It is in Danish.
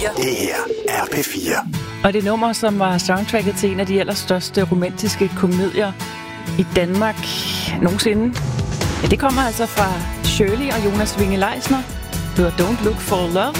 P4. Det her er P4. Og det nummer, som var soundtracket til en af de allerstørste romantiske komedier i Danmark nogensinde. Ja, det kommer altså fra Shirley og Jonas Winge Leisner. Det hedder Don't Look for Love.